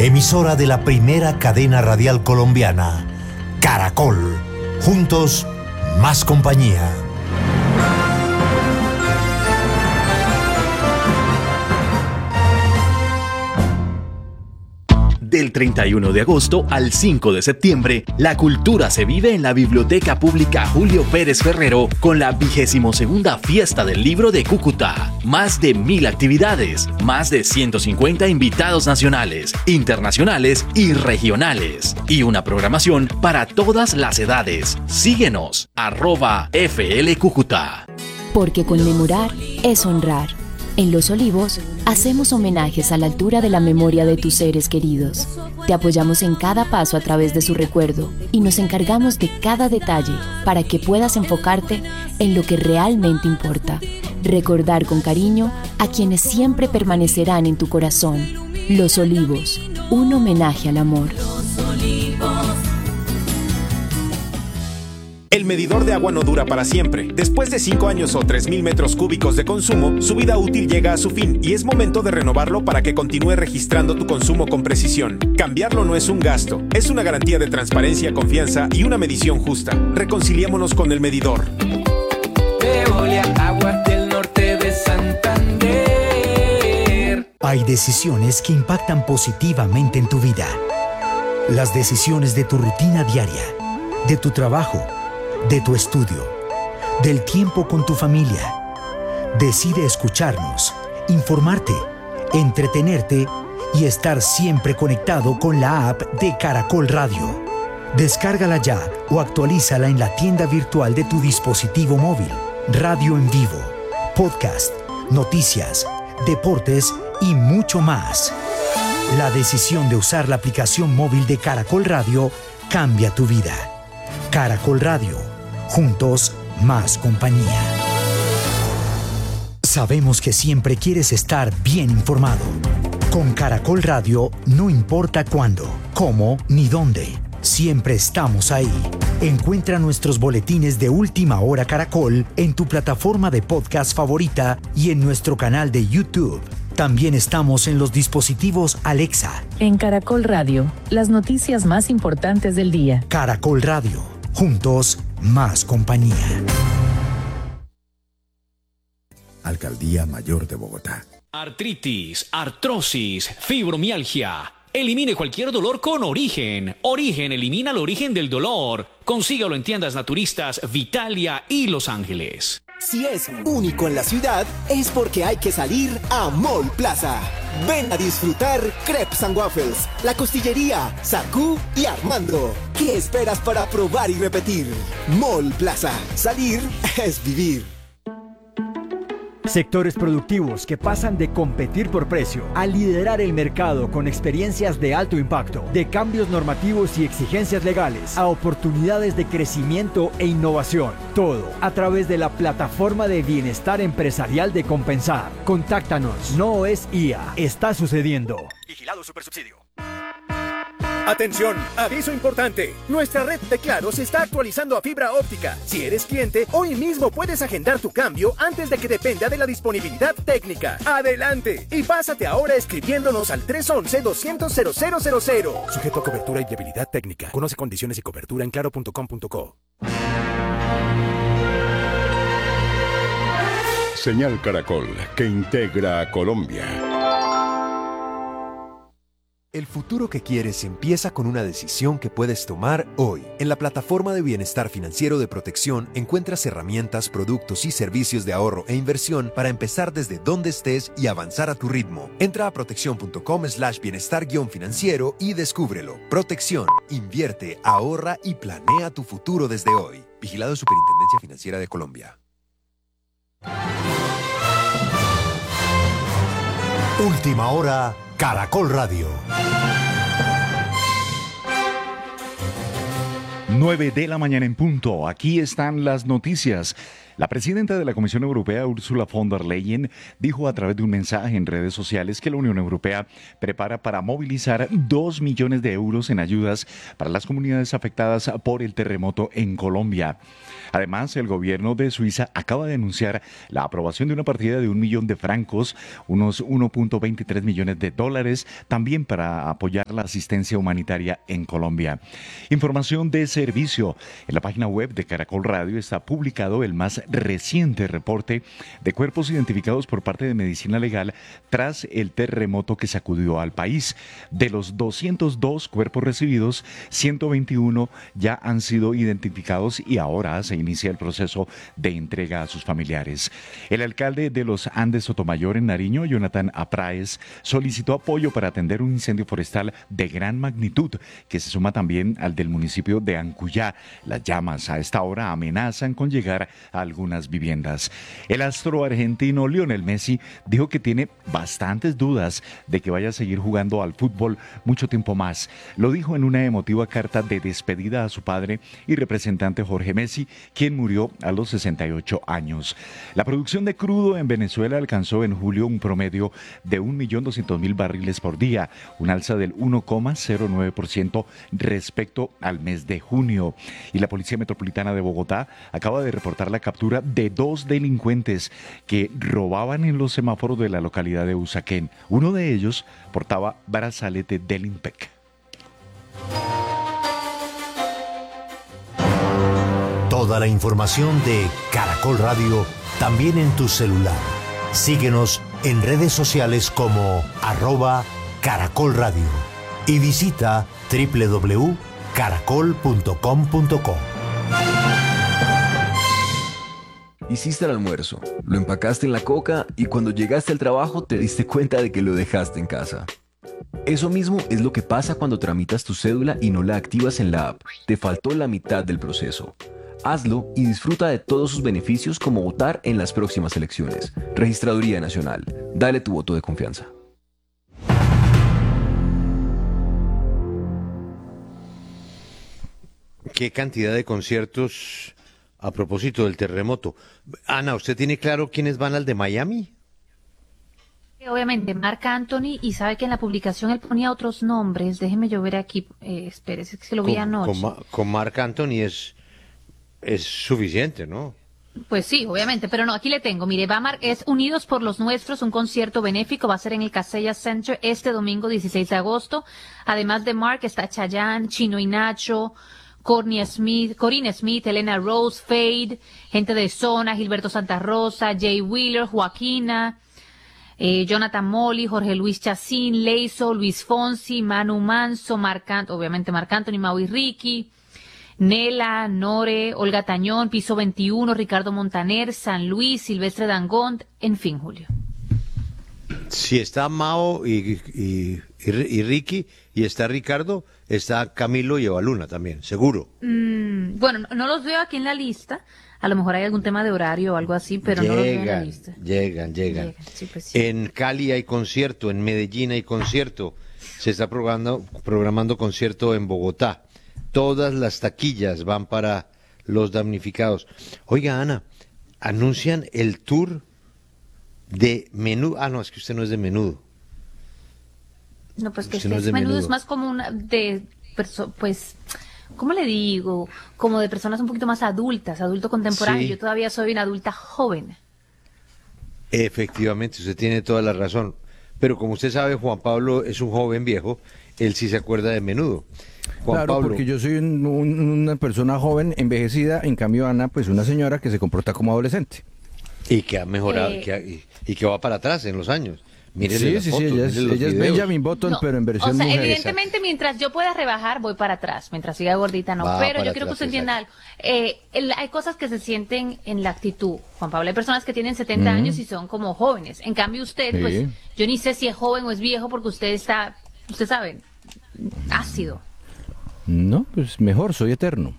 emisora de la primera cadena radial colombiana, Caracol. Juntos, más compañía. Del 31 de agosto al 5 de septiembre, la cultura se vive en la Biblioteca Pública Julio Pérez Ferrero con la 22ª Fiesta del Libro de Cúcuta. Más de 1000 actividades, más de 150 invitados nacionales, internacionales y regionales. Y una programación para todas las edades. Síguenos, @FLCúcuta. Porque conmemorar es honrar. En Los Olivos, hacemos homenajes a la altura de la memoria de tus seres queridos. Te apoyamos en cada paso a través de su recuerdo y nos encargamos de cada detalle para que puedas enfocarte en lo que realmente importa. Recordar con cariño a quienes siempre permanecerán en tu corazón. Los Olivos, un homenaje al amor. El medidor de agua no dura para siempre. Después de 5 años o 3.000 metros cúbicos de consumo, su vida útil llega a su fin y es momento de renovarlo para que continúe registrando tu consumo con precisión. Cambiarlo no es un gasto, es una garantía de transparencia, confianza y una medición justa. Reconciliémonos con el medidor. Veolia, aguas del norte de Santander. Hay decisiones que impactan positivamente en tu vida. Las decisiones de tu rutina diaria, de tu trabajo, de tu estudio, del tiempo con tu familia. Decide escucharnos, informarte, entretenerte y estar siempre conectado con la app de Caracol Radio. Descárgala ya o actualízala en la tienda virtual de tu dispositivo móvil. Radio en vivo, podcast, noticias, deportes y mucho más. La decisión de usar la aplicación móvil de Caracol Radio cambia tu vida. Caracol Radio. Juntos, más compañía. Sabemos que siempre quieres estar bien informado. Con Caracol Radio, no importa cuándo, cómo ni dónde, siempre estamos ahí. Encuentra nuestros boletines de Última Hora Caracol en tu plataforma de podcast favorita y en nuestro canal de YouTube. También estamos en los dispositivos Alexa. En Caracol Radio, las noticias más importantes del día. Caracol Radio. Juntos, más compañía. Alcaldía Mayor de Bogotá. Artritis, artrosis, fibromialgia. Elimine cualquier dolor con Origen. Origen elimina el origen del dolor. Consígalo en tiendas naturistas Vitalia y Los Ángeles. Si es único en la ciudad, es porque hay que salir a Mall Plaza. Ven a disfrutar Crepes and Waffles, La Costillería, Sacú y Armando. ¿Qué esperas para probar y repetir? Mall Plaza. Salir es vivir. Sectores productivos que pasan de competir por precio a liderar el mercado con experiencias de alto impacto, de cambios normativos y exigencias legales, a oportunidades de crecimiento e innovación. Todo a través de la plataforma de bienestar empresarial de Compensar. Contáctanos. No es IA. Está sucediendo. Vigilado Supersubsidio. Atención, aviso importante. Nuestra red de Claro se está actualizando a fibra óptica. Si eres cliente, hoy mismo puedes agendar tu cambio antes de que dependa de la disponibilidad técnica. Adelante y pásate ahora escribiéndonos al 311-200-0000. Sujeto a cobertura y viabilidad técnica. Conoce condiciones y cobertura en claro.com.co. Señal Caracol, que integra a Colombia. El futuro que quieres empieza con una decisión que puedes tomar hoy. En la plataforma de bienestar financiero de Protección encuentras herramientas, productos y servicios de ahorro e inversión para empezar desde donde estés y avanzar a tu ritmo. Entra a protección.com/bienestar-financiero y descúbrelo. Protección. Invierte, ahorra y planea tu futuro desde hoy. Vigilado Superintendencia Financiera de Colombia. Última Hora, Caracol Radio. 9 de la mañana en punto. Aquí están las noticias. La presidenta de la Comisión Europea, Ursula von der Leyen, dijo a través de un mensaje en redes sociales que la Unión Europea prepara para movilizar 2 millones de euros en ayudas para las comunidades afectadas por el terremoto en Colombia. Además, el gobierno de Suiza acaba de anunciar la aprobación de una partida de 1 millón de francos, unos 1.23 millones de dólares, también para apoyar la asistencia humanitaria en Colombia. Información de servicio. En la página web de Caracol Radio está publicado el más reciente reporte de cuerpos identificados por parte de Medicina Legal tras el terremoto que sacudió al país. De los 202 cuerpos recibidos, 121 ya han sido identificados y ahora se inicia el proceso de entrega a sus familiares. El alcalde de los Andes Sotomayor en Nariño, Jonathan Apraez, solicitó apoyo para atender un incendio forestal de gran magnitud que se suma también al del municipio de Ancuyá. Las llamas a esta hora amenazan con llegar a algunas viviendas. El astro argentino Lionel Messi dijo que tiene bastantes dudas de que vaya a seguir jugando al fútbol mucho tiempo más. Lo dijo en una emotiva carta de despedida a su padre y representante Jorge Messi, quien murió a los 68 años. La producción de crudo en Venezuela alcanzó en julio un promedio de 1.200.000 barriles por día, un alza del 1,09% respecto al mes de junio. Y la Policía Metropolitana de Bogotá acaba de reportar la captura de 2 delincuentes que robaban en los semáforos de la localidad de Usaquén. Uno de ellos portaba brazalete del IMPEC. Toda la información de Caracol Radio también en tu celular. Síguenos en redes sociales como @Caracol Radio y visita www.caracol.com.co. Hiciste el almuerzo, lo empacaste en la coca y cuando llegaste al trabajo te diste cuenta de que lo dejaste en casa. Eso mismo es lo que pasa cuando tramitas tu cédula y no la activas en la app. Te faltó la mitad del proceso. Hazlo y disfruta de todos sus beneficios como votar en las próximas elecciones. Registraduría Nacional. Dale tu voto de confianza. ¿Qué cantidad de conciertos a propósito del terremoto? Ana, ¿usted tiene claro quiénes van al de Miami? Obviamente, Marc Anthony, y sabe que en la publicación él ponía otros nombres. Déjeme yo ver aquí, espérese, que se lo vi anoche. Con Marc Anthony es suficiente, ¿no? Pues sí, obviamente, pero no, aquí le tengo. Mire, es Unidos por los Nuestros, un concierto benéfico, va a ser en el Casella Center este domingo 16 de agosto. Además de Marc está Chayanne, Chino y Nacho, Corinne Smith, Elena Rose, Fade, gente de Zona, Gilberto Santa Rosa, Jay Wheeler, Joaquina, Jonathan Molly, Jorge Luis Chacín, Leiso, Luis Fonsi, Manu Manso, obviamente Marc Anthony, Mau y Ricky, Nela, Nore, Olga Tañón, Piso 21, Ricardo Montaner, San Luis, Silvestre Dangond, en fin, Julio. Si está Mao y Ricky y está Ricardo, está Camilo y Evaluna también, seguro. Bueno, no los veo aquí en la lista. A lo mejor hay algún tema de horario o algo así, pero no los veo en la lista. Llegan. Sí, pues sí. En Cali hay concierto, en Medellín hay concierto. Se está programando concierto en Bogotá. Todas las taquillas van para los damnificados. Oiga, Ana, anuncian el tour de Menudo. Ah, no, es que usted no es de Menudo. No, pues que Menudo es más como una pues, ¿cómo le digo? Como de personas un poquito más adultas, adulto contemporáneo. Sí. Yo todavía soy una adulta joven. Efectivamente, usted tiene toda la razón. Pero como usted sabe, Juan Pablo es un joven viejo, él sí se acuerda de Menudo. Juan Pablo. Porque yo soy una persona joven, envejecida, en cambio Ana, pues una señora que se comporta como adolescente. Y que ha mejorado, y que va para atrás en los años. Miren sí, ella es Benjamin Button, pero en versión mujer. Evidentemente, mientras yo pueda rebajar, voy para atrás. Mientras siga gordita, no. Pero yo quiero que usted entienda algo. Hay cosas que se sienten en la actitud, Juan Pablo. Hay personas que tienen 70 años y son como jóvenes. En cambio, usted, pues, yo ni sé si es joven o es viejo porque usted sabe, ácido. No, pues mejor, soy eterno.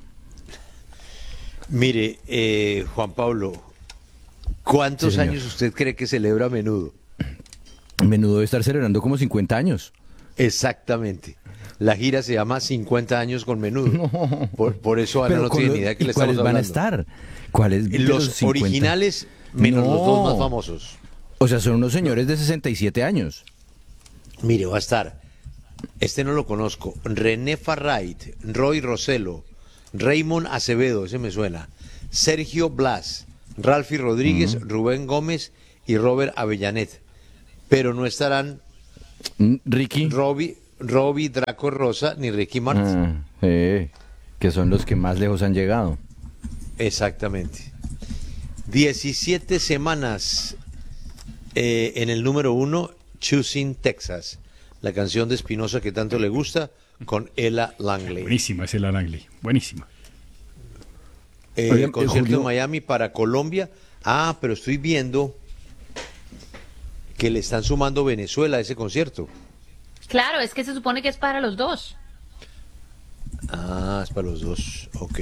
Mire, Juan Pablo, ¿cuántos años usted cree que celebra Menudo? Menudo debe estar celebrando como 50 años. Exactamente. La gira se llama 50 años con Menudo. Por eso Ana no tiene ni idea de qué le estamos hablando. ¿Cuáles van a estar? ¿Cuáles? Los originales menos los dos más famosos. O sea, son unos señores de 67 años. Mire, va a estar, no lo conozco, René Farrait, Roy Rossello, Raymond Acevedo, ese me suena, Sergio Blas, Ralphie Rodríguez, Rubén Gómez y Robert Avellanet. Pero no estarán Ricky, Robbie Draco Rosa ni Ricky Martin. Que son los que más lejos han llegado. Exactamente. 17 semanas en el número 1, Choosing Texas, la canción de Espinosa que tanto le gusta, con Ella Langley. Buenísima es Ella Langley, buenísima. Concierto en Miami para Colombia. Pero estoy viendo que le están sumando Venezuela a ese concierto. Claro, es que se supone que es para los dos. Es para los dos, ok.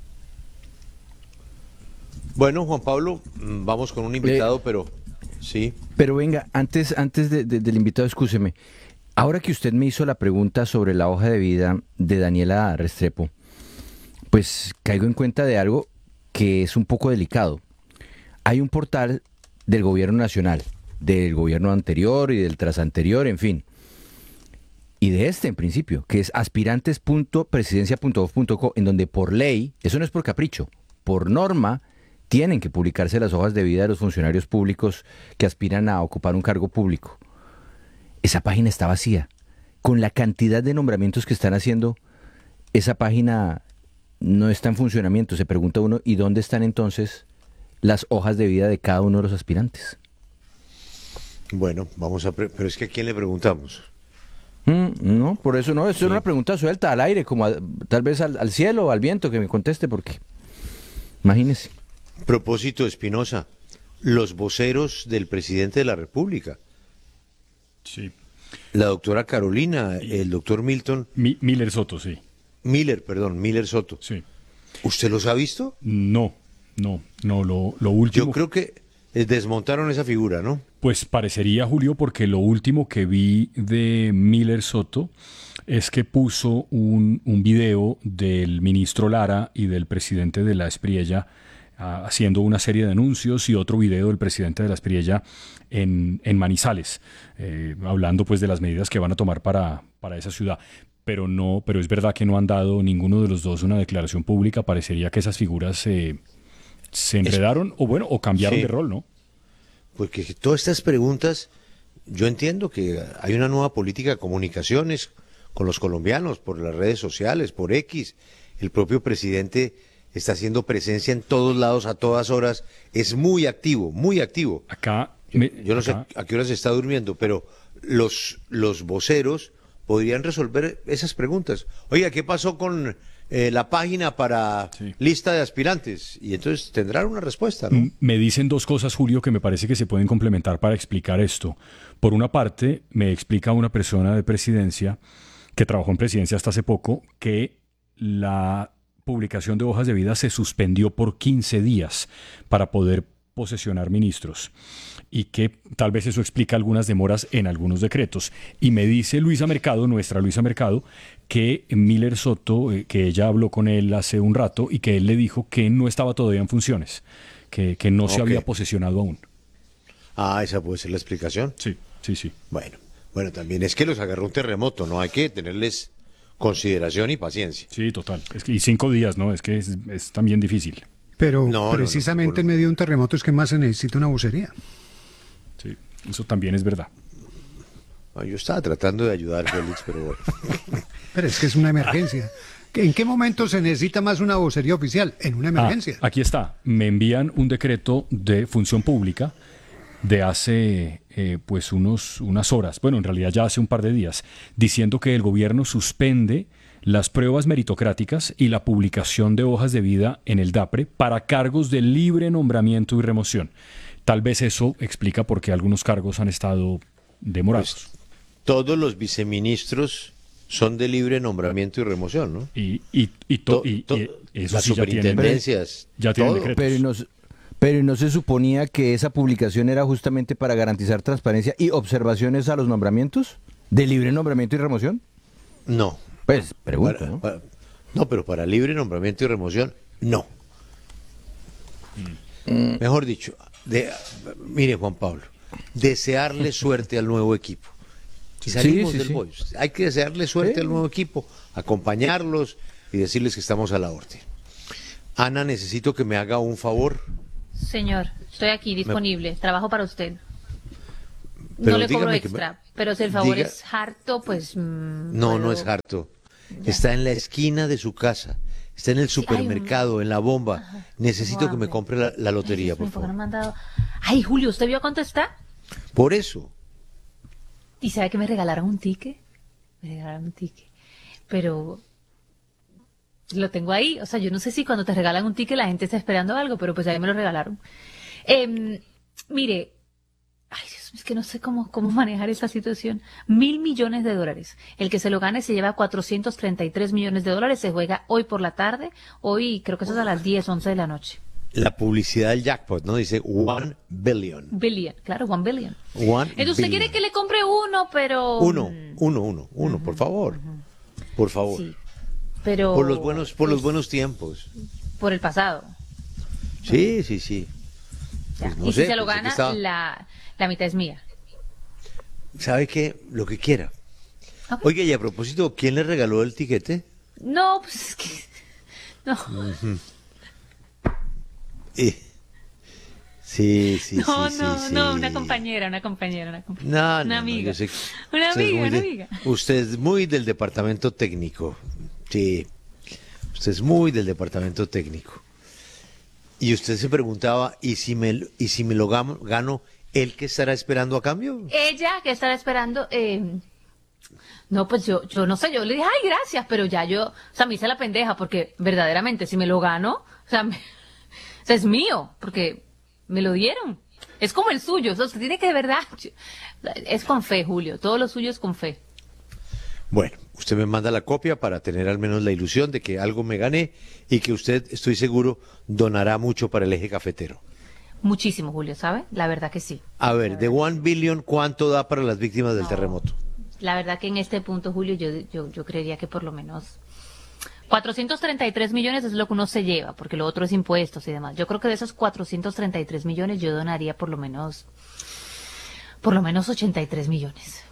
Bueno, Juan Pablo, vamos con un invitado, pero sí. Pero venga, antes del invitado, excúseme. Ahora que usted me hizo la pregunta sobre la hoja de vida de Daniela Restrepo, pues caigo en cuenta de algo que es un poco delicado. Hay un portal del gobierno nacional, del gobierno anterior y del trasanterior, en fin. Y de este, en principio, que es aspirantes.presidencia.gov.co, en donde por ley, eso no es por capricho, por norma, tienen que publicarse las hojas de vida de los funcionarios públicos que aspiran a ocupar un cargo público. Esa página está vacía. Con la cantidad de nombramientos que están haciendo, esa página no está en funcionamiento. Se pregunta uno, ¿y dónde están entonces las hojas de vida de cada uno de los aspirantes? Bueno, pero es que ¿a quién le preguntamos? No, por eso no, eso es una pregunta suelta al aire, como tal vez al cielo o al viento que me conteste, porque imagínese. Propósito, Espinosa, los voceros del presidente de la República. Sí. La doctora Carolina, el doctor Milton. Miller Soto, sí. Miller Soto. Sí. ¿Usted los ha visto? No, lo último. Yo creo que desmontaron esa figura, ¿no? Pues parecería, Julio, porque lo último que vi de Miller Soto es que puso un video del ministro Lara y del presidente de la Espriella haciendo una serie de anuncios, y otro video del presidente de la Espriella en Manizales, hablando pues de las medidas que van a tomar para esa ciudad. Pero es verdad que no han dado ninguno de los dos una declaración pública. Parecería que esas figuras se enredaron o cambiaron de rol, ¿no? Porque todas estas preguntas, yo entiendo que hay una nueva política de comunicaciones con los colombianos por las redes sociales, por X. El propio presidente está haciendo presencia en todos lados, a todas horas. Es muy activo, muy activo. Yo no sé a qué hora se está durmiendo, pero los voceros podrían resolver esas preguntas. Oiga, ¿qué pasó con la página para lista de aspirantes? Y entonces tendrán una respuesta, ¿no? Me dicen dos cosas, Julio, que me parece que se pueden complementar para explicar esto. Por una parte, me explica una persona de presidencia que trabajó en presidencia hasta hace poco que la publicación de hojas de vida se suspendió por 15 días para poder posesionar ministros, y que tal vez eso explica algunas demoras en algunos decretos. Y me dice nuestra Luisa Mercado, que Miller Soto, que ella habló con él hace un rato y que él le dijo que no estaba todavía en funciones, que no se había posesionado aún. Esa puede ser la explicación. Sí. Bueno, también es que los agarró un terremoto, ¿no? Hay que tenerles consideración y paciencia. Sí, total. Y 5 días, ¿no? Es que es también difícil. Pero precisamente en medio de un terremoto es que más se necesita una vocería. Sí, eso también es verdad. Yo estaba tratando de ayudar, Félix, pero bueno. Pero es que es una emergencia. ¿En qué momento se necesita más una vocería oficial? En una emergencia. Aquí está. Me envían un decreto de función pública de hace unas horas, bueno, en realidad ya hace un par de días, diciendo que el gobierno suspende las pruebas meritocráticas y la publicación de hojas de vida en el DAPRE para cargos de libre nombramiento y remoción. Tal vez eso explica por qué algunos cargos han estado demorados. Pues, todos los viceministros son de libre nombramiento y remoción, ¿no? Y eso las sí superintendencias. Ya tienen decretos. Pero ¿no se suponía que esa publicación era justamente para garantizar transparencia y observaciones a los nombramientos? ¿De libre nombramiento y remoción? No. Pues, pregunto, ¿no? No, pero para libre nombramiento y remoción, no. Mejor dicho, mire, Juan Pablo, desearle suerte al nuevo equipo. Y salimos del Boys. Hay que desearle suerte al nuevo equipo, acompañarlos y decirles que estamos a la orden. Ana, necesito que me haga un favor. Señor, estoy aquí disponible, trabajo para usted. No le cobro extra, pero si el favor es harto, pues... No, no es harto. Ya. Está en la esquina de su casa, está en el supermercado, en la bomba. Ajá, necesito que me compre la lotería, por favor. Ay, Julio, ¿usted vio cuánto está? Por eso. ¿Y sabe que me regalaron un ticket? Pero lo tengo ahí. O sea, yo no sé si cuando te regalan un ticket la gente está esperando algo, pero pues ahí me lo regalaron. Mire, ay Dios, es que no sé cómo manejar esta situación. $1.000 millones. El que se lo gane se lleva $433 millones. Se juega hoy por la tarde. Hoy creo que eso es a las 10, 11 de la noche. La publicidad del jackpot, ¿no? Dice 1 billion. Billion, claro, 1 billion. Entonces usted quiere que le compre uno, pero... Uno, por favor. Por favor. Sí, pero... Por los buenos tiempos. Por el pasado. Sí. Pues no y sé, si se lo gana, la mitad es mía. ¿Sabe qué? Lo que quiera. Okay. Oiga, y a propósito, ¿quién le regaló el tiquete? No, pues es que... No. Sí. No, una compañera. No, una amiga. Una amiga. Usted es muy del departamento técnico. Sí. Usted es muy del departamento técnico. Y usted se preguntaba, ¿y si me lo gano, él qué estará esperando a cambio? Ella que estará esperando, no, pues yo no sé, yo le dije, ay, gracias, pero ya me hice la pendeja, porque verdaderamente si me lo gano, es mío, porque me lo dieron. Es como el suyo, usted tiene que de verdad, es con fe, Julio, todo lo suyo es con fe. Bueno, usted me manda la copia para tener al menos la ilusión de que algo me gané y que usted, estoy seguro, donará mucho para el eje cafetero. Muchísimo, Julio, ¿sabe? La verdad que sí. A ver, de 1 billion, ¿cuánto da para las víctimas del terremoto? La verdad que en este punto, Julio, yo creería que por lo menos 433 millones es lo que uno se lleva, porque lo otro es impuestos y demás. Yo creo que de esos 433 millones yo donaría por lo menos 83 millones.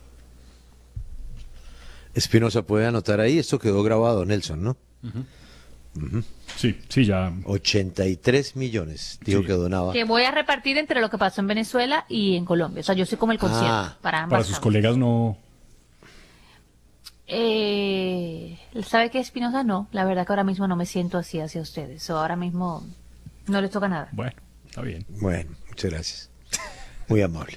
Espinosa, puede anotar ahí, esto quedó grabado, Nelson, ¿no? Sí, ya. 83 millones, dijo que donaba. Que voy a repartir entre lo que pasó en Venezuela y en Colombia. O sea, yo soy como el concierto para ambas. Para sus colegas no. ¿Sabe qué, Espinosa? No, la verdad que ahora mismo no me siento así hacia ustedes. Ahora mismo no les toca nada. Bueno, está bien. Bueno, muchas gracias. Muy amable.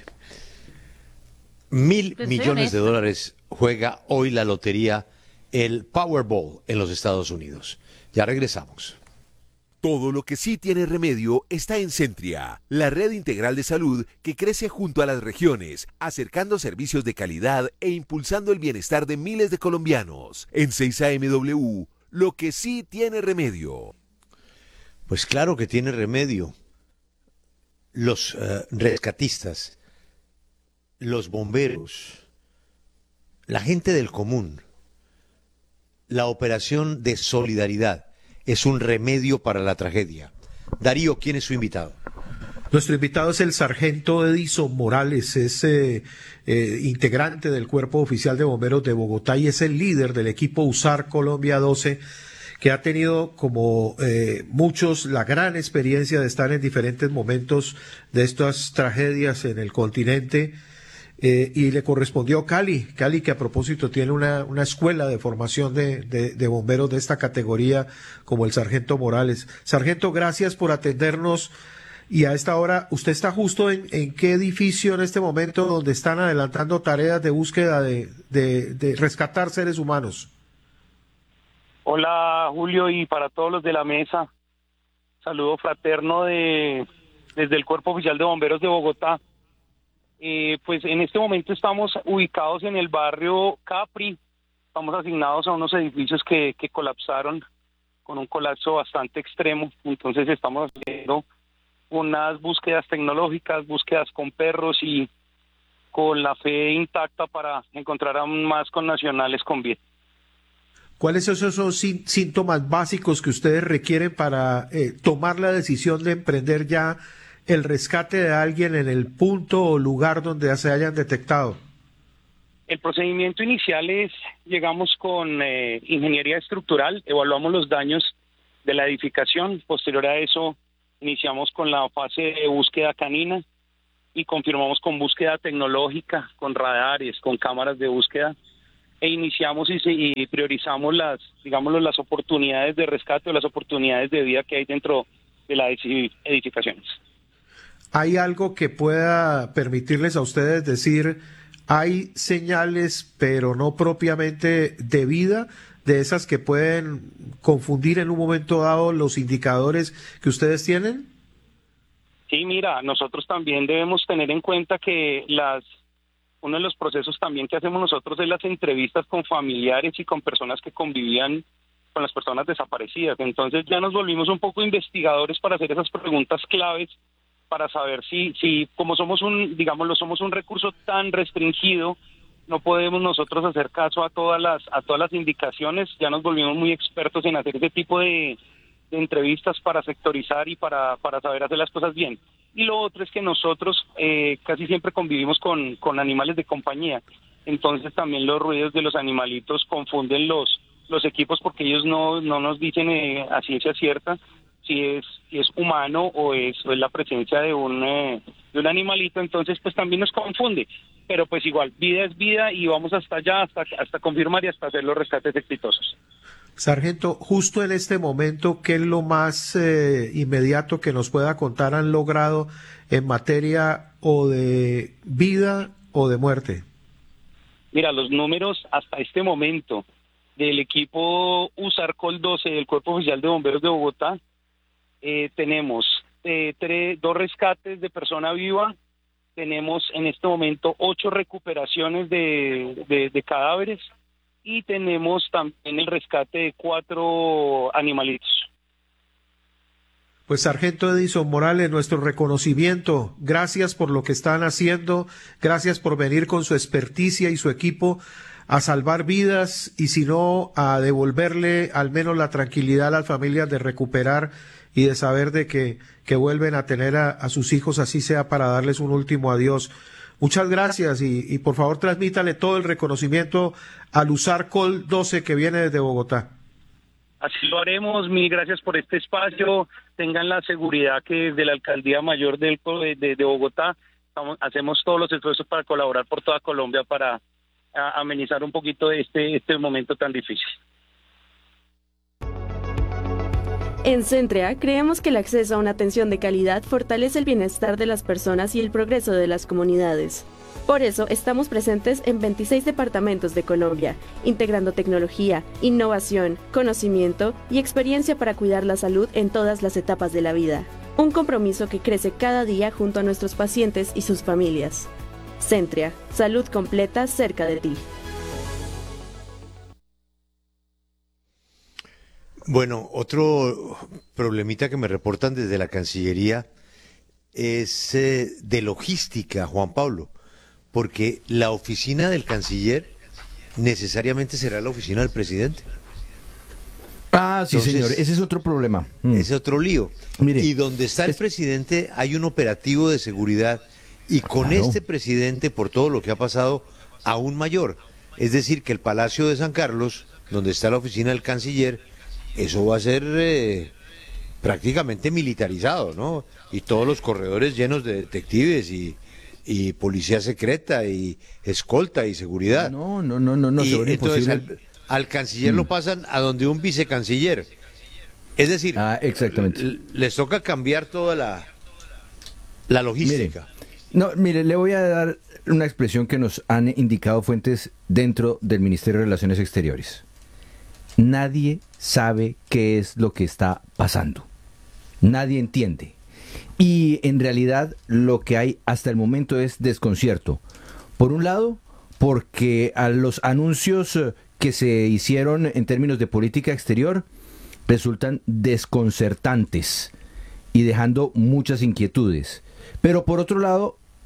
$1.000 millones juega hoy la lotería, el Powerball en los Estados Unidos. Ya regresamos. Todo lo que sí tiene remedio está en Centria, la red integral de salud que crece junto a las regiones, acercando servicios de calidad e impulsando el bienestar de miles de colombianos. En 6AMW, lo que sí tiene remedio. Pues claro que tiene remedio. Los rescatistas, los bomberos, la gente del común, la operación de solidaridad es un remedio para la tragedia. Darío, ¿quién es su invitado? Nuestro invitado es el sargento Edison Morales, es integrante del Cuerpo Oficial de Bomberos de Bogotá y es el líder del equipo USAR Colombia 12, que ha tenido, como muchos, la gran experiencia de estar en diferentes momentos de estas tragedias en el continente. Y le correspondió Cali, que a propósito tiene una escuela de formación de bomberos de esta categoría, como el sargento Morales. Sargento, gracias por atendernos. Y a esta hora, ¿usted está justo en qué edificio en este momento donde están adelantando tareas de búsqueda de rescatar seres humanos? Hola, Julio, y para todos los de la mesa, saludo fraterno desde el Cuerpo Oficial de Bomberos de Bogotá. Pues en este momento estamos ubicados en el barrio Capri, estamos asignados a unos edificios que colapsaron con un colapso bastante extremo, entonces estamos haciendo unas búsquedas tecnológicas, búsquedas con perros y con la fe intacta para encontrar aún más connacionales con vida. ¿Cuáles son síntomas básicos que ustedes requieren para tomar la decisión de emprender ya el rescate de alguien en el punto o lugar donde se hayan detectado? El procedimiento inicial es, llegamos con ingeniería estructural, evaluamos los daños de la edificación, posterior a eso iniciamos con la fase de búsqueda canina y confirmamos con búsqueda tecnológica, con radares, con cámaras de búsqueda, e iniciamos y priorizamos las oportunidades de rescate o las oportunidades de vida que hay dentro de las edificaciones. ¿Hay algo que pueda permitirles a ustedes decir, hay señales, pero no propiamente de vida, de esas que pueden confundir en un momento dado los indicadores que ustedes tienen? Sí, mira, nosotros también debemos tener en cuenta que uno de los procesos también que hacemos nosotros es las entrevistas con familiares y con personas que convivían con las personas desaparecidas. Entonces ya nos volvimos un poco investigadores para hacer esas preguntas claves, para saber si como somos un recurso tan restringido, no podemos nosotros hacer caso a todas las indicaciones. Ya nos volvimos muy expertos en hacer ese tipo de entrevistas para sectorizar y para saber hacer las cosas bien. Y lo otro es que nosotros casi siempre convivimos con animales de compañía, entonces también los ruidos de los animalitos confunden los equipos, porque ellos no nos dicen a ciencia cierta si es humano o es la presencia de un animalito, entonces pues también nos confunde, pero pues igual, vida es vida y vamos hasta allá, hasta confirmar y hasta hacer los rescates exitosos. Sargento, justo en este momento, ¿qué es lo más inmediato que nos pueda contar han logrado en materia o de vida o de muerte? Mira, los números hasta este momento del equipo USAR-COL 12 del Cuerpo Oficial de Bomberos de Bogotá, tenemos 2 rescates de persona viva, tenemos en este momento 8 recuperaciones de cadáveres, y tenemos también el rescate de 4 animalitos. Pues Sargento Edison Morales, nuestro reconocimiento, gracias por lo que están haciendo, gracias por venir con su experticia y su equipo a salvar vidas, y si no, a devolverle al menos la tranquilidad a las familias de recuperar y de saber de que vuelven a tener a sus hijos, así sea para darles un último adiós. Muchas gracias y por favor transmítale todo el reconocimiento al USAR-COL 12 que viene desde Bogotá. Así lo haremos, mil gracias por este espacio, tengan la seguridad que desde la Alcaldía Mayor de Bogotá hacemos todos los esfuerzos para colaborar por toda Colombia para amenizar un poquito este momento tan difícil. En Centrea creemos que el acceso a una atención de calidad fortalece el bienestar de las personas y el progreso de las comunidades. Por eso estamos presentes en 26 departamentos de Colombia, integrando tecnología, innovación, conocimiento y experiencia para cuidar la salud en todas las etapas de la vida. Un compromiso que crece cada día junto a nuestros pacientes y sus familias. Centrea, salud completa cerca de ti. Bueno, otro problemita que me reportan desde la Cancillería es de logística, Juan Pablo, porque la oficina del canciller necesariamente será la oficina del presidente. Ah, sí, entonces, señor, ese es otro problema. Ese es otro lío. Mire, y donde está el presidente hay un operativo de seguridad, y con este presidente, por todo lo que ha pasado, aún mayor. Es decir, que el Palacio de San Carlos, donde está la oficina del canciller, eso va a ser prácticamente militarizado, ¿no? Y todos los corredores llenos de detectives y policía secreta y escolta y seguridad. No, y entonces al canciller lo pasan a donde un vicecanciller. Es decir, exactamente. Les toca cambiar toda la logística. Mire, le voy a dar una expresión que nos han indicado fuentes dentro del Ministerio de Relaciones Exteriores. Nadie sabe qué es lo que está pasando. Nadie entiende. Y en realidad lo que hay hasta el momento es desconcierto. Por un lado, porque a los anuncios que se hicieron en términos de política exterior resultan desconcertantes y dejando muchas inquietudes. Pero por otro lado,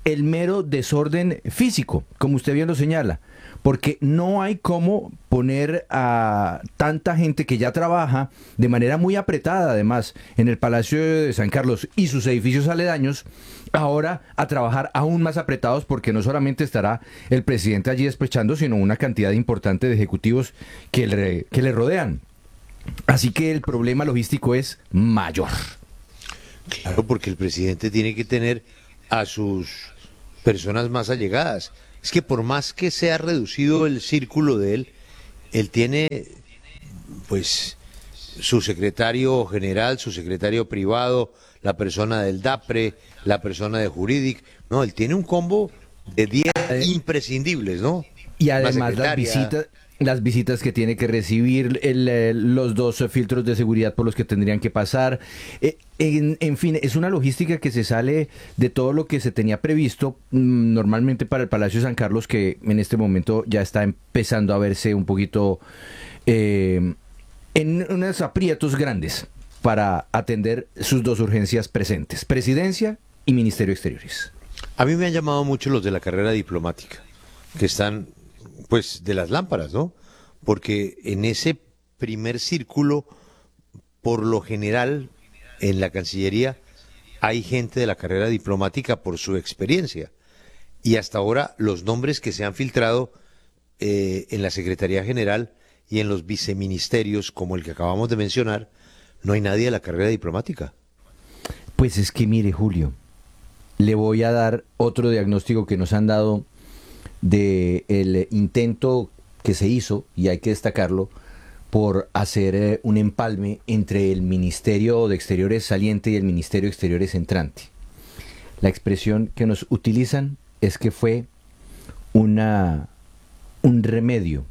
el mero desorden físico, como usted bien lo señala, porque no hay cómo poner a tanta gente que ya trabaja de manera muy apretada, además, en el Palacio de San Carlos y sus edificios aledaños, ahora a trabajar aún más apretados, porque no solamente estará el presidente allí despechando, sino una cantidad importante de ejecutivos que le rodean. Así que el problema logístico es mayor. Claro, porque el presidente tiene que tener a sus personas más allegadas. Es que por más que sea reducido el círculo de él tiene pues su secretario general, su secretario privado, la persona del DAPRE, la persona de Juridic. No, él tiene un combo de 10 imprescindibles, ¿no? Y además las visitas que tiene que recibir, los 2 filtros de seguridad por los que tendrían que pasar. En fin, es una logística que se sale de todo lo que se tenía previsto normalmente para el Palacio de San Carlos, que en este momento ya está empezando a verse un poquito en unos aprietos grandes para atender sus 2 urgencias presentes, Presidencia y Ministerio de Exteriores. A mí me han llamado mucho los de la carrera diplomática, que están pues de las lámparas, ¿no? Porque en ese primer círculo, por lo general, en la Cancillería, hay gente de la carrera diplomática por su experiencia. Y hasta ahora, los nombres que se han filtrado en la Secretaría General y en los viceministerios, como el que acabamos de mencionar, no hay nadie de la carrera diplomática. Pues es que mire, Julio, le voy a dar otro diagnóstico que nos han dado del intento que se hizo, y hay que destacarlo, por hacer un empalme entre el Ministerio de Exteriores saliente y el Ministerio de Exteriores entrante. La expresión que nos utilizan es que fue un remedio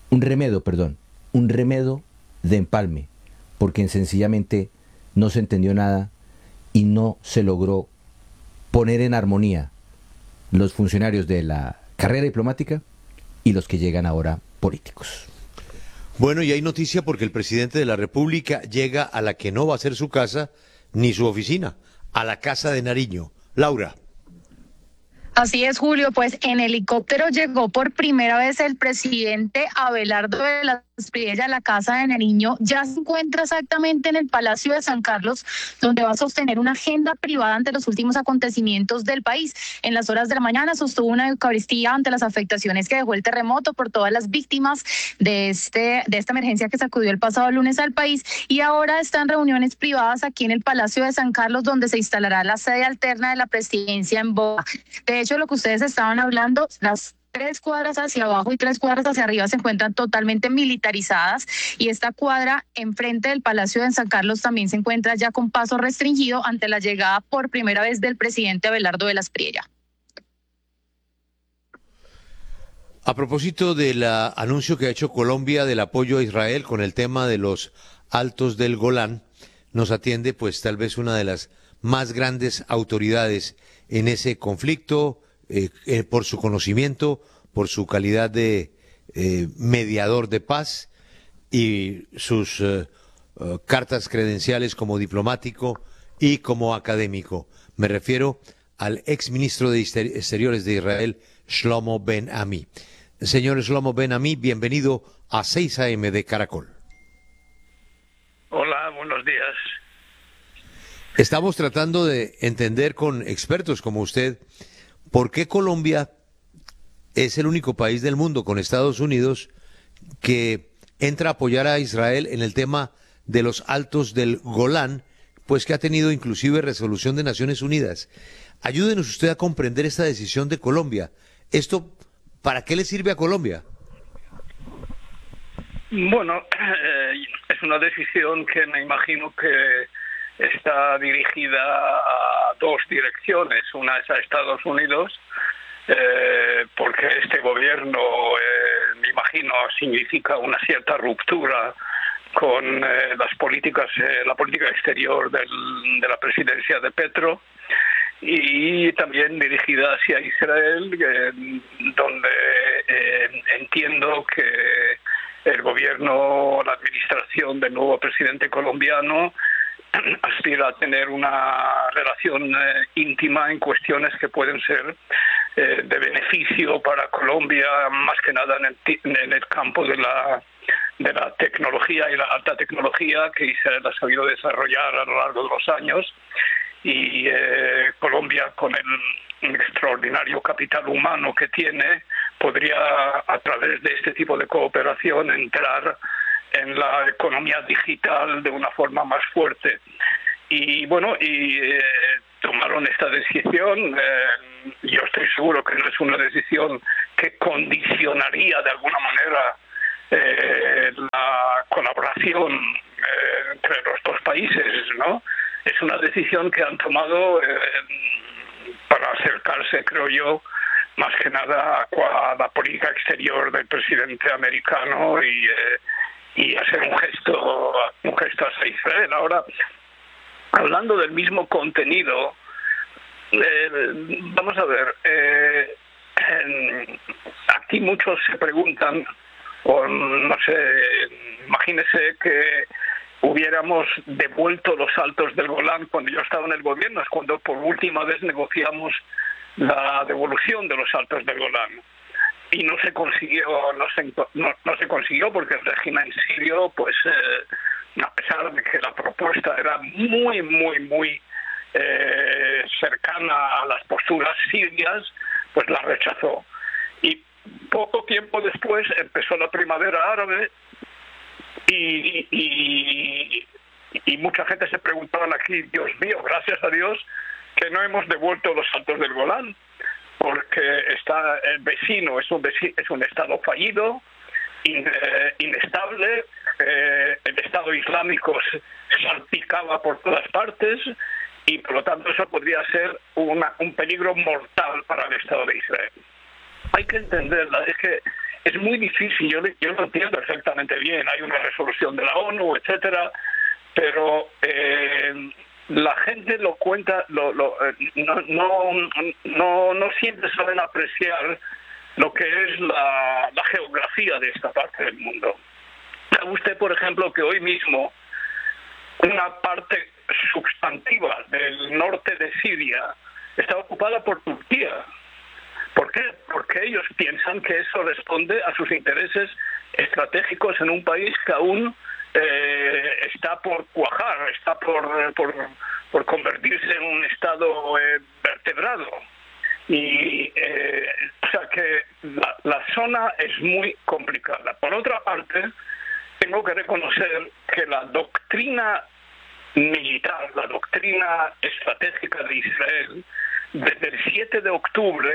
de empalme, porque sencillamente no se entendió nada y no se logró poner en armonía los funcionarios de la carrera diplomática y los que llegan ahora políticos. Bueno, y hay noticia porque el presidente de la República llega a la que no va a ser su casa ni su oficina, a la Casa de Nariño. Laura. Así es, Julio, pues en helicóptero llegó por primera vez el presidente Abelardo de las Espriella a la Casa de Nariño. Ya se encuentra exactamente en el Palacio de San Carlos, donde va a sostener una agenda privada ante los últimos acontecimientos del país. En las horas de la mañana sostuvo una eucaristía ante las afectaciones que dejó el terremoto por todas las víctimas de esta emergencia que sacudió el pasado lunes al país, y ahora está en reuniones privadas aquí en el Palacio de San Carlos, donde se instalará la sede alterna de la presidencia en Bogotá. De hecho, lo que ustedes estaban hablando, las 3 cuadras hacia abajo y 3 cuadras hacia arriba se encuentran totalmente militarizadas, y esta cuadra enfrente del Palacio de San Carlos también se encuentra ya con paso restringido ante la llegada por primera vez del presidente Abelardo de las Espriella. A propósito del anuncio que ha hecho Colombia del apoyo a Israel con el tema de los altos del Golán, nos atiende pues tal vez una de las más grandes autoridades en ese conflicto, por su conocimiento, por su calidad de mediador de paz y sus cartas credenciales como diplomático y como académico. Me refiero al exministro de Exteriores de Israel, Shlomo Ben-Ami. Señor Shlomo Ben-Ami, bienvenido a 6 AM de Caracol. Hola, buenos días. Estamos tratando de entender con expertos como usted por qué Colombia es el único país del mundo con Estados Unidos que entra a apoyar a Israel en el tema de los altos del Golán, pues que ha tenido inclusive resolución de Naciones Unidas. Ayúdenos usted a comprender esta decisión de Colombia. ¿Esto para qué le sirve a Colombia? Bueno, es una decisión que me imagino que está dirigida a 2 direcciones. Una es a Estados Unidos, porque este gobierno, me imagino, significa una cierta ruptura con las políticas, la política exterior de la presidencia de Petro, y también dirigida hacia Israel, donde entiendo que el gobierno, la administración del nuevo presidente colombiano aspira a tener una relación íntima en cuestiones que pueden ser de beneficio para Colombia, más que nada en el campo de la tecnología y la alta tecnología que Israel ha sabido desarrollar a lo largo de los años, y Colombia, con el extraordinario capital humano que tiene, podría a través de este tipo de cooperación entrar en la economía digital de una forma más fuerte. Y bueno, tomaron esta decisión. Yo estoy seguro que no es una decisión que condicionaría de alguna manera la colaboración entre los dos países, ¿no? Es una decisión que han tomado para acercarse, creo yo, más que nada a la política exterior del presidente americano y hacer un gesto hacia Israel. Ahora, hablando del mismo contenido, vamos a ver, aquí muchos se preguntan, o no sé, imagínese que hubiéramos devuelto los Altos del Golán cuando yo estaba en el gobierno, es cuando por última vez negociamos la devolución de los Altos del Golán. Y no se consiguió, no se consiguió porque el régimen sirio, pues a pesar de que la propuesta era muy cercana a las posturas sirias, pues la rechazó. Y poco tiempo después empezó la primavera árabe y mucha gente se preguntaba aquí, Dios mío, gracias a Dios que no hemos devuelto los Altos del Golán, porque está el vecino, es un estado fallido, inestable, el Estado Islámico salpicaba por todas partes y por lo tanto eso podría ser un peligro mortal para el Estado de Israel. Hay que entenderla, es que es muy difícil, yo lo entiendo exactamente bien, hay una resolución de la ONU, etcétera, pero la gente lo cuenta, no siempre saben apreciar lo que es la geografía de esta parte del mundo. ¿Sabe usted, por ejemplo, que hoy mismo una parte sustantiva del norte de Siria está ocupada por Turquía? ¿Por qué? Porque ellos piensan que eso responde a sus intereses estratégicos en un país que aún está por cuajar, está por convertirse en un estado vertebrado. Y o sea que la zona es muy complicada. Por otra parte, tengo que reconocer que la doctrina militar, la doctrina estratégica de Israel, desde el 7 de octubre,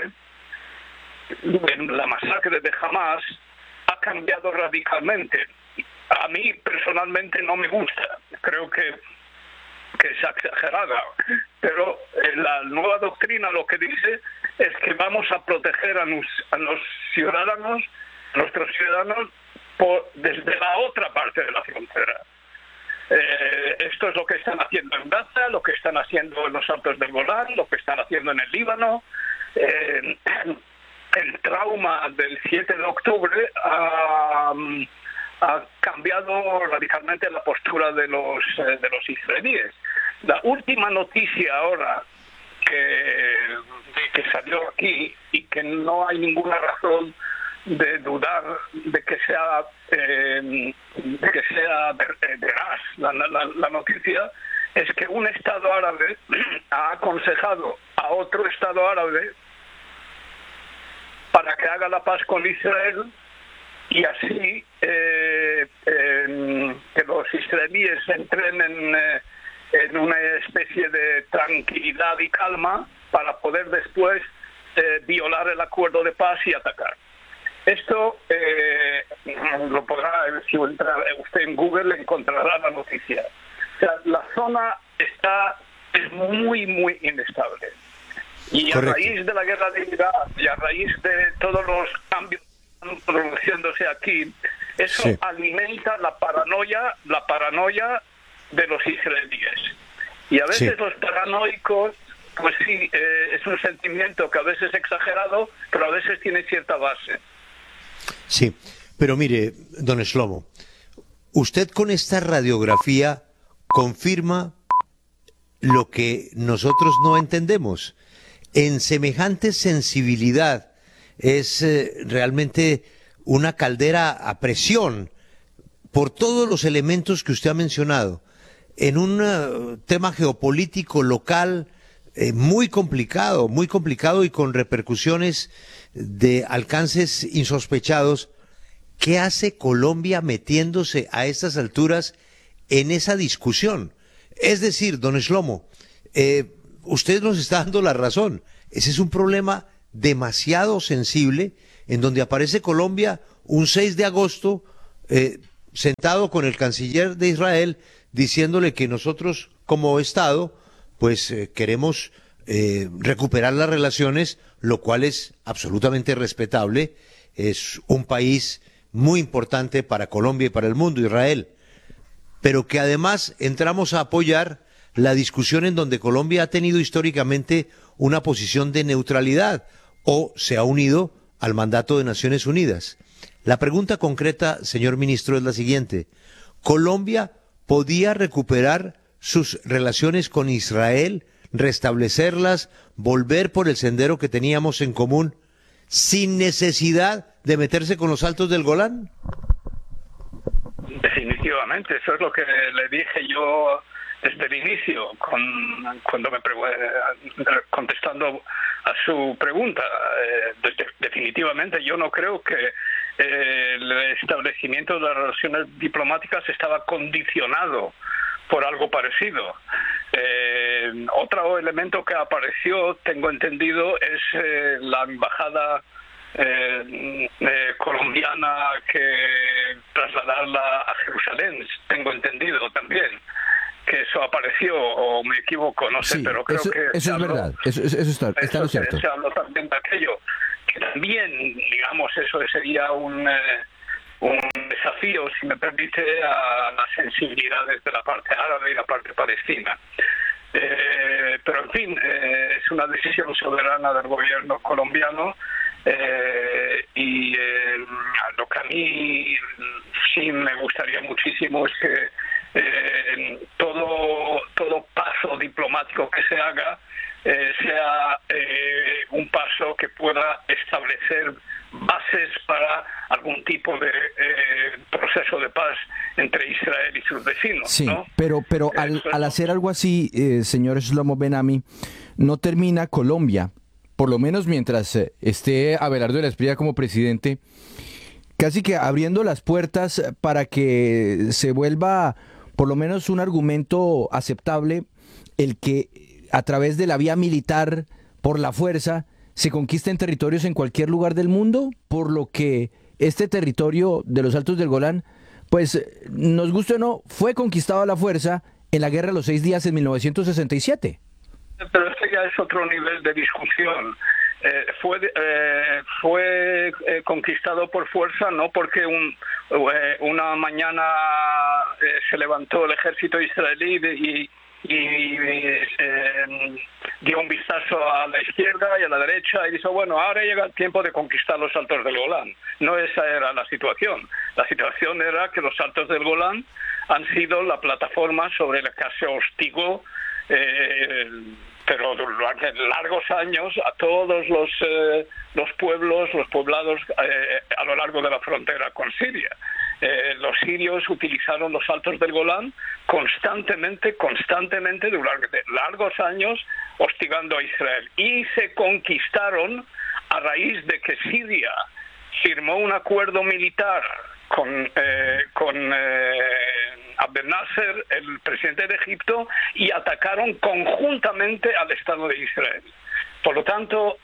en la masacre de Hamas, ha cambiado radicalmente. A mí personalmente no me gusta, creo que es exagerada, pero la nueva doctrina lo que dice es que vamos a proteger a los ciudadanos, nuestros ciudadanos, desde la otra parte de la frontera. Esto es lo que están haciendo en Gaza, lo que están haciendo en los Altos del Golán, lo que están haciendo en el Líbano. El trauma del 7 de octubre ha cambiado radicalmente la postura de los israelíes. La última noticia ahora que salió aquí y que no hay ninguna razón de dudar de que sea veraz la noticia, es que un Estado árabe ha aconsejado a otro Estado árabe para que haga la paz con Israel y así que los israelíes entren en una especie de tranquilidad y calma para poder después violar el acuerdo de paz y atacar. Esto lo podrá, si entra usted en Google, encontrará la noticia. O sea, la zona es muy inestable. Y a raíz de la guerra de Irak y a raíz de todos los cambios que están produciéndose aquí, eso alimenta la paranoia de los israelíes. Y a veces los paranoicos, pues sí, es un sentimiento que a veces es exagerado, pero a veces tiene cierta base. Sí, pero mire, don Shlomo, usted con esta radiografía confirma lo que nosotros no entendemos. En semejante sensibilidad es realmente una caldera a presión por todos los elementos que usted ha mencionado, en un tema geopolítico local muy complicado y con repercusiones de alcances insospechados. ¿Qué hace Colombia metiéndose a estas alturas en esa discusión? Es decir, don Shlomo, usted nos está dando la razón. Ese es un problema demasiado sensible en donde aparece Colombia un 6 de agosto sentado con el canciller de Israel diciéndole que nosotros como Estado pues queremos recuperar las relaciones, lo cual es absolutamente respetable. Es un país muy importante para Colombia y para el mundo, Israel, pero que además entramos a apoyar la discusión en donde Colombia ha tenido históricamente una posición de neutralidad o se ha unido al mandato de Naciones Unidas. La pregunta concreta, señor ministro, es la siguiente. ¿Colombia podía recuperar sus relaciones con Israel, restablecerlas, volver por el sendero que teníamos en común, sin necesidad de meterse con los Altos del Golán? Definitivamente, eso es lo que le dije yo desde el inicio, cuando contestando a su pregunta. Definitivamente yo no creo que el establecimiento de las relaciones diplomáticas estaba condicionado por algo parecido. Otro elemento que apareció, tengo entendido, es la embajada colombiana que trasladarla a Jerusalén, tengo entendido también que eso apareció, o me equivoco, no sé, pero creo que eso es verdad, eso está lo cierto. Se habló también de aquello, que también, digamos, eso sería un desafío, si me permite, a las sensibilidades de la parte árabe y la parte palestina. Pero en fin, es una decisión soberana del gobierno colombiano, y lo que a mí sí me gustaría muchísimo es que todo paso diplomático que se haga sea un paso que pueda establecer bases para algún tipo de proceso de paz entre Israel y sus vecinos. Sí, ¿no? pero al hacer algo así, señor Shlomo Ben-Ami, no termina Colombia, por lo menos mientras esté Abelardo de la Espriella como presidente, casi que abriendo las puertas para que se vuelva por lo menos un argumento aceptable el que a través de la vía militar, por la fuerza, se conquisten territorios en cualquier lugar del mundo, por lo que este territorio de los Altos del Golán, pues nos guste o no, fue conquistado a la fuerza en la Guerra de los 6 días en 1967. Pero este ya es otro nivel de discusión. Fue conquistado por fuerza, no porque una mañana se levantó el ejército israelí y dio un vistazo a la izquierda y a la derecha y dijo, bueno, ahora llega el tiempo de conquistar los Altos del Golán. No esa era la situación. La situación era que los Altos del Golán han sido la plataforma sobre la que se hostigó pero durante largos años a todos los pueblos, los poblados a lo largo de la frontera con Siria. Los sirios utilizaron los Altos del Golán constantemente durante largos años hostigando a Israel, y se conquistaron a raíz de que Siria firmó un acuerdo militar con Abdel Nasser, el presidente de Egipto, y atacaron conjuntamente al Estado de Israel. Por lo tanto,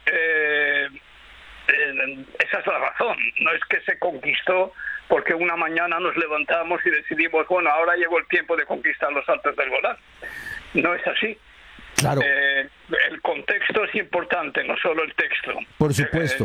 esa es la razón. No es que se conquistó porque una mañana nos levantamos y decidimos, bueno, ahora llegó el tiempo de conquistar los Altos del Golán. No es así. Claro. El contexto es importante, no solo el texto. Por supuesto,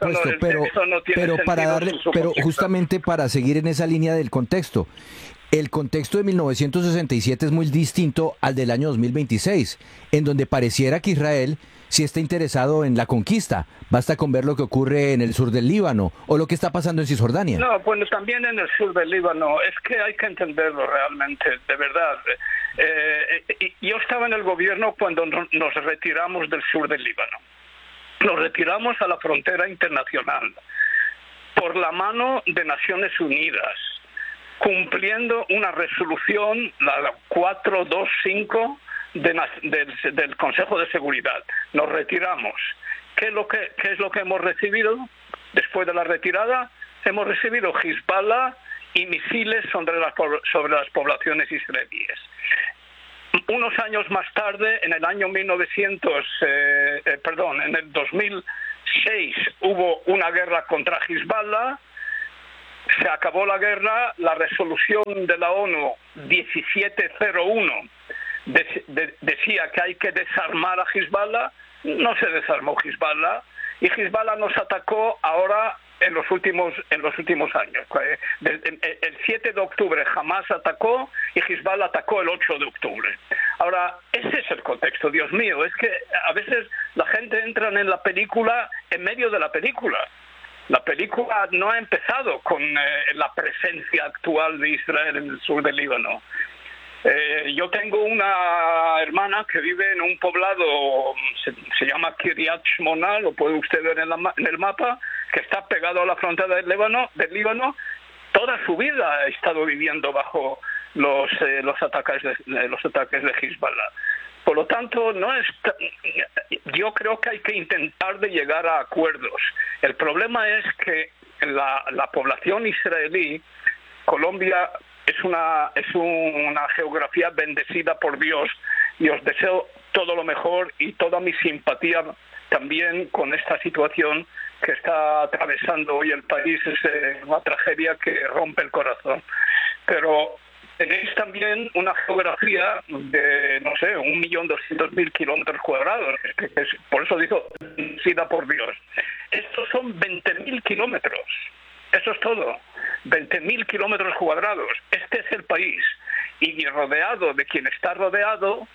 pero justamente para seguir en esa línea del contexto, el contexto de 1967 es muy distinto al del año 2026, en donde pareciera que Israel sí está interesado en la conquista. Basta con ver lo que ocurre en el sur del Líbano o lo que está pasando en Cisjordania. No, bueno, también en el sur del Líbano. Es que hay que entenderlo realmente, de verdad. Yo estaba en el gobierno cuando nos retiramos del sur del Líbano. Nos retiramos a la frontera internacional por la mano de Naciones Unidas, cumpliendo una resolución, la 425 del Consejo de Seguridad. Nos retiramos. ¿Qué es lo que hemos recibido después de la retirada? Hemos recibido Hezbollah y misiles sobre las poblaciones israelíes. Unos años más tarde, en el año en el 2006 hubo una guerra contra Hezbollah. Se acabó la guerra, la resolución de la ONU 1701 decía que hay que desarmar a Hezbollah. No se desarmó Hezbollah y Hezbollah nos atacó ahora en los últimos años. El 7 de octubre Hamas atacó y Hezbollah atacó el 8 de octubre. Ahora, ese es el contexto, Dios mío, es que a veces la gente entra en la película en medio de la película. La película no ha empezado con la presencia actual de Israel en el sur del Líbano. Yo tengo una hermana que vive en un poblado, se llama Kiryat Shmona, lo puede usted ver en el mapa, que está pegado a la frontera del Líbano. Toda su vida ha estado viviendo bajo los ataques de Hezbollah. Por lo tanto, yo creo que hay que intentar de llegar a acuerdos. El problema es que la población israelí, Colombia es una geografía bendecida por Dios, y os deseo todo lo mejor y toda mi simpatía también con esta situación que está atravesando hoy el país. Es una tragedia que rompe el corazón. Pero tenéis también una geografía de, 1.200.000 kilómetros cuadrados. Por eso digo, bendecida por Dios. Estos son 20.000 kilómetros. Eso es todo. 20.000 kilómetros cuadrados. Este es el país. Y rodeado de quien está rodeado,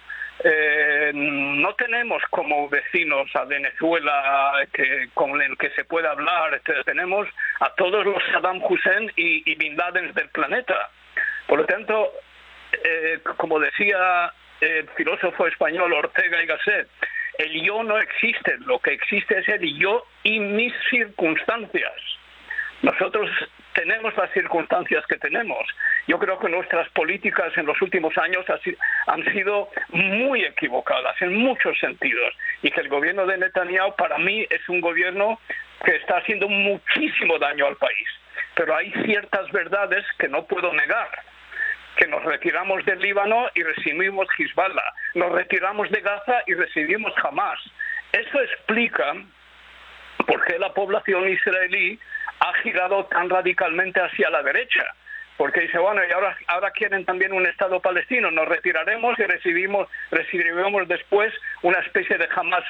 no tenemos como vecinos a Venezuela con el que se puede hablar. Tenemos a todos los Saddam Hussein y Bin Laden del planeta. Por lo tanto, como decía el filósofo español Ortega y Gasset, el yo no existe. Lo que existe es el yo y mis circunstancias. Nosotros tenemos las circunstancias que tenemos. Yo creo que nuestras políticas en los últimos años han sido muy equivocadas en muchos sentidos, y que el gobierno de Netanyahu para mí es un gobierno que está haciendo muchísimo daño al país. Pero hay ciertas verdades que no puedo negar. Que nos retiramos del Líbano y recibimos Hezbollah. Nos retiramos de Gaza y recibimos Hamas. Eso explica por qué la población israelí ha girado tan radicalmente hacia la derecha, porque dice, bueno, y ahora quieren también un Estado palestino, nos retiraremos y recibimos después una especie de Hamas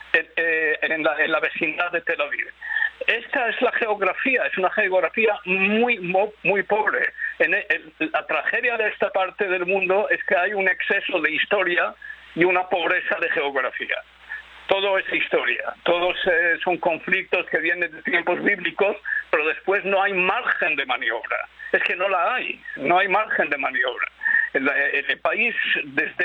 en la vecindad de Tel Aviv. Esta es la geografía, es una geografía muy pobre. La tragedia de esta parte del mundo es que hay un exceso de historia y una pobreza de geografía. Todo es historia, todos son conflictos que vienen de tiempos bíblicos, pero después no hay margen de maniobra. Es que no hay margen de maniobra. El país, desde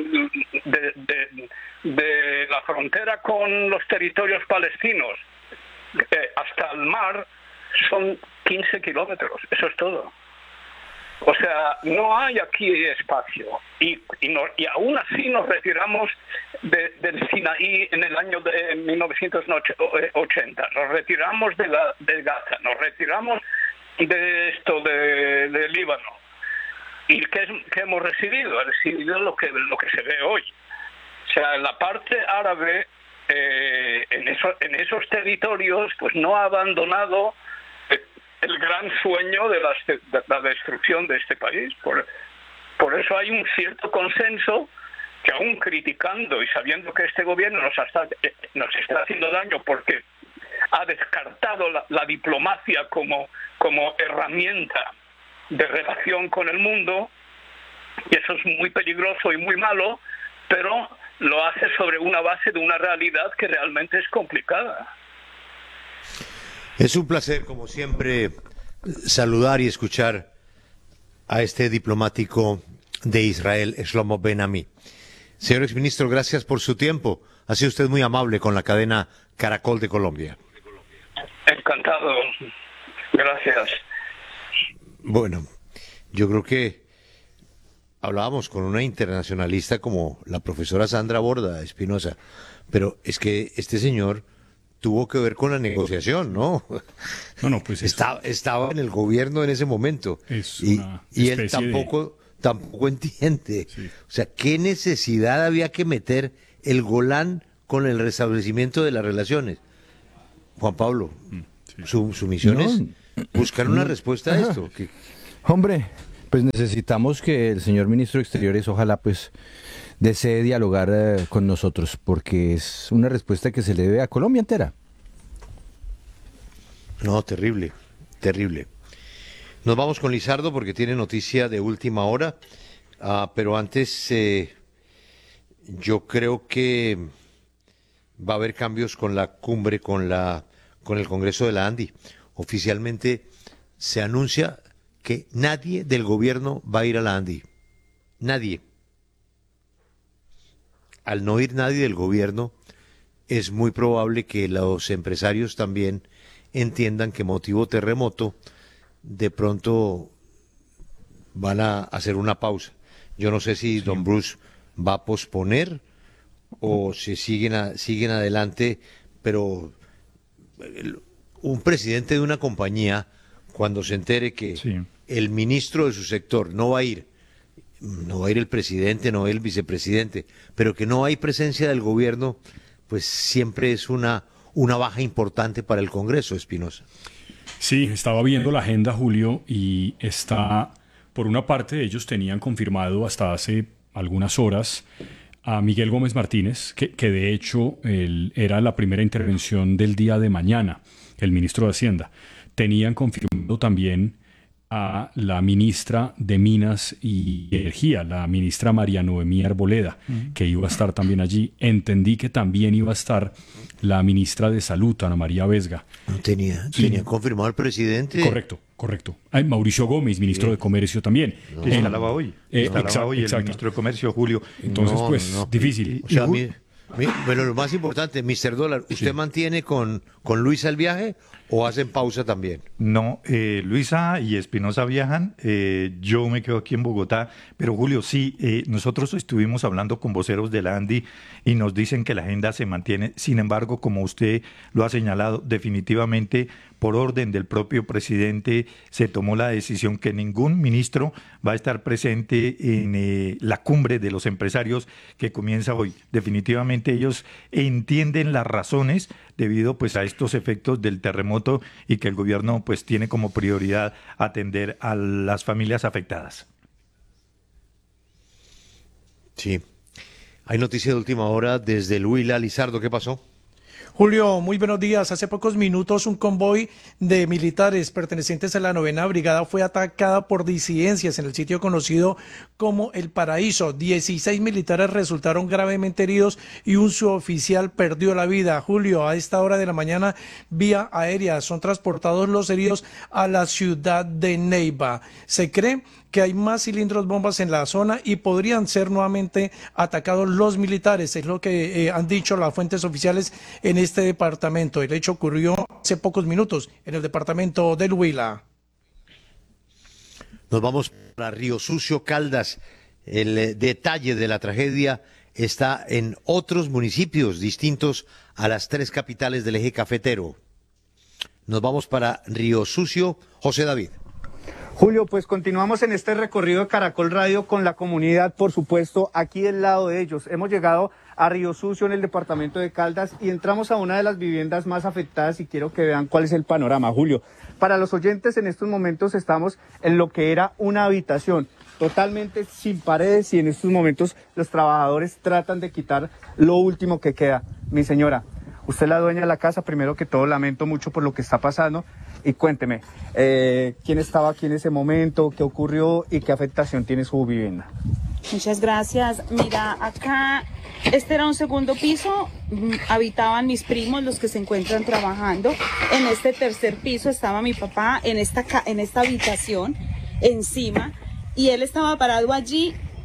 de la frontera con los territorios palestinos hasta el mar, son 15 kilómetros, eso es todo. O sea, no hay aquí espacio. Y aún así nos retiramos del Sinaí en el año de 1980. Nos retiramos de Gaza. Nos retiramos de Líbano. ¿Y qué hemos recibido? Hemos recibido lo que se ve hoy. O sea, la parte árabe en esos territorios pues no ha abandonado el gran sueño de la destrucción de este país. Por eso hay un cierto consenso que, aún criticando y sabiendo que este gobierno nos está haciendo daño porque ha descartado la diplomacia como herramienta de relación con el mundo, y eso es muy peligroso y muy malo, pero lo hace sobre una base de una realidad que realmente es complicada. Es un placer, como siempre, saludar y escuchar a este diplomático de Israel, Shlomo Ben-Ami. Señor exministro, gracias por su tiempo. Ha sido usted muy amable con la cadena Caracol de Colombia. Encantado. Gracias. Bueno, yo creo que hablábamos con una internacionalista como la profesora Sandra Borda Espinosa, pero es que este señor tuvo que ver con la negociación, ¿no? No, pues estaba en el gobierno en ese momento y él tampoco entiende. Sí. O sea, ¿qué necesidad había que meter el Golán con el restablecimiento de las relaciones? Juan Pablo, su misión es buscar una respuesta a esto. Hombre, pues necesitamos que el señor ministro de Exteriores ojalá pues desee dialogar con nosotros, porque es una respuesta que se le debe a Colombia entera. No, terrible, terrible. Nos vamos con Lizardo porque tiene noticia de última hora, pero antes yo creo que va a haber cambios con la cumbre, con el Congreso de la ANDI. Oficialmente se anuncia que nadie del gobierno va a ir a la ANDI. Nadie. Al no ir nadie del gobierno, es muy probable que los empresarios también entiendan que motivo terremoto, de pronto van a hacer una pausa. Yo no sé si don Bruce va a posponer o si siguen adelante, pero un presidente de una compañía, cuando se entere que el ministro de su sector no va a ir el presidente, no va a ir el vicepresidente, pero que no hay presencia del gobierno, pues siempre es una baja importante para el Congreso, Espinosa. Sí, estaba viendo la agenda, Julio, y está, por una parte, ellos tenían confirmado hasta hace algunas horas a Miguel Gómez Martínez, que de hecho era la primera intervención del día de mañana, el ministro de Hacienda. Tenían confirmado también a la ministra de Minas y Energía, la ministra María Noemí Arboleda, que iba a estar también allí. Entendí que también iba a estar la ministra de Salud, Ana María Vesga. No tenía confirmado el presidente. Correcto. Mauricio Gómez, ministro de Comercio también. Instalaba hoy. El ministro de Comercio, Julio. Entonces, difícil. O sea, bueno, lo más importante, Mr. Dólar, ¿usted mantiene con Luisa el viaje o hacen pausa también? No, Luisa y Espinosa viajan, yo me quedo aquí en Bogotá, pero Julio, sí, nosotros estuvimos hablando con voceros de la ANDI y nos dicen que la agenda se mantiene. Sin embargo, como usted lo ha señalado, definitivamente por orden del propio presidente se tomó la decisión que ningún ministro va a estar presente en la cumbre de los empresarios que comienza hoy. Definitivamente ellos entienden las razones debido pues a estos efectos del terremoto y que el gobierno pues tiene como prioridad atender a las familias afectadas. Sí. Hay noticia de última hora desde el Huila. Lizardo, ¿qué pasó? Julio, muy buenos días. Hace pocos minutos un convoy de militares pertenecientes a la 9ª Brigada fue atacada por disidencias en el sitio conocido como El Paraíso. 16 militares resultaron gravemente heridos y un suboficial perdió la vida. Julio, a esta hora de la mañana, vía aérea, son transportados los heridos a la ciudad de Neiva. Se cree que hay más cilindros bombas en la zona y podrían ser nuevamente atacados los militares, es lo que han dicho las fuentes oficiales en este departamento. El hecho ocurrió hace pocos minutos en el departamento del Huila. Nos vamos para Río Sucio, Caldas. El detalle de la tragedia está en otros municipios distintos a las 3 capitales del eje cafetero. Nos vamos para Río Sucio, José David. Julio, pues continuamos en este recorrido de Caracol Radio con la comunidad, por supuesto, aquí del lado de ellos. Hemos llegado a Río Sucio en el departamento de Caldas y entramos a una de las viviendas más afectadas y quiero que vean cuál es el panorama, Julio. Para los oyentes, en estos momentos estamos en lo que era una habitación totalmente sin paredes y en estos momentos los trabajadores tratan de quitar lo último que queda. Mi señora, usted es la dueña de la casa, primero que todo lamento mucho por lo que está pasando. Y cuénteme, ¿quién estaba aquí en ese momento? ¿Qué ocurrió? ¿Y qué afectación tiene su vivienda? Muchas gracias. Mira, acá, este era un segundo piso, habitaban mis primos, los que se encuentran trabajando. En este tercer piso estaba mi papá, en esta habitación, encima, y él estaba parado allí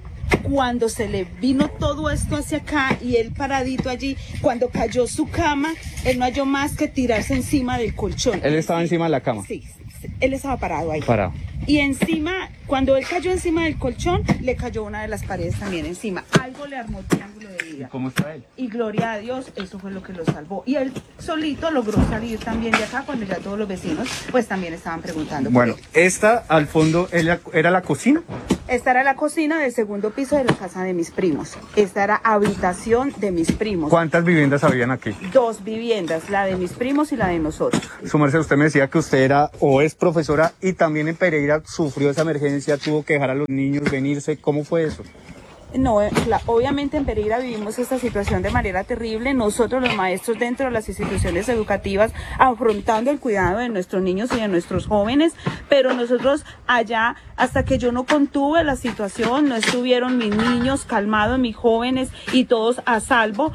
cuando se le vino todo esto hacia acá y él paradito allí, cuando cayó su cama, él no halló más que tirarse encima del colchón. ¿Él estaba encima de la cama? Sí, él estaba parado ahí. Parado. Y encima, cuando él cayó encima del colchón, le cayó una de las paredes también encima. Algo le armó triángulo de vida. ¿Cómo está él? Y gloria a Dios, eso fue lo que lo salvó. Y él solito logró salir también de acá cuando ya todos los vecinos pues también estaban preguntando. Bueno, esta al fondo era la cocina. Esta era la cocina del segundo piso de la casa de mis primos. Esta era habitación de mis primos. ¿Cuántas viviendas habían aquí? 2 viviendas, la de mis primos y la de nosotros. Su merced, usted me decía que usted era o es profesora y también en Pereira sufrió esa emergencia, tuvo que dejar a los niños venirse. ¿Cómo fue eso? No, obviamente en Pereira vivimos esta situación de manera terrible. Nosotros los maestros dentro de las instituciones educativas afrontando el cuidado de nuestros niños y de nuestros jóvenes, pero nosotros allá, hasta que yo no contuve la situación, no estuvieron mis niños calmados, mis jóvenes y todos a salvo.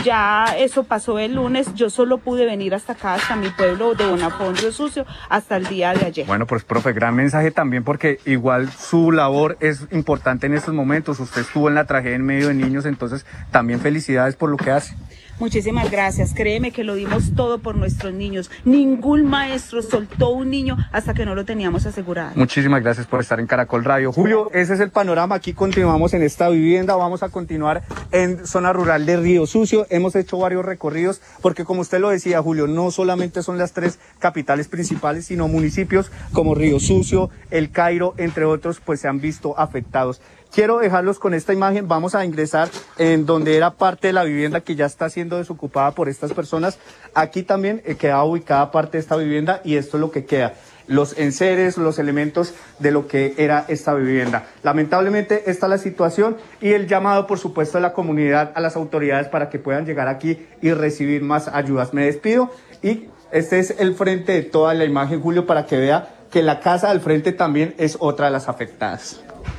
Ya eso pasó el lunes, yo solo pude venir hasta acá, hasta mi pueblo de Bonafonte Sucio, hasta el día de ayer. Bueno, pues profe, gran mensaje también porque igual su labor es importante en estos momentos. Usted estuvo en la tragedia en medio de niños, entonces también felicidades por lo que hace. Muchísimas gracias, créeme que lo dimos todo por nuestros niños. Ningún maestro soltó un niño hasta que no lo teníamos asegurado. Muchísimas gracias por estar en Caracol Radio. Julio, ese es el panorama. Aquí continuamos en esta vivienda. Vamos a continuar en zona rural de Río Sucio. Hemos hecho varios recorridos porque, como usted lo decía, Julio, no solamente son las 3 capitales principales, sino municipios como Río Sucio, El Cairo, entre otros, pues se han visto afectados. Quiero dejarlos con esta imagen. Vamos a ingresar en donde era parte de la vivienda que ya está siendo desocupada por estas personas. Aquí también queda ubicada parte de esta vivienda y esto es lo que queda. Los enseres, los elementos de lo que era esta vivienda. Lamentablemente esta es la situación y el llamado, por supuesto, de la comunidad a las autoridades para que puedan llegar aquí y recibir más ayudas. Me despido y este es el frente de toda la imagen, Julio, para que vea que la casa del frente también es otra de las afectadas.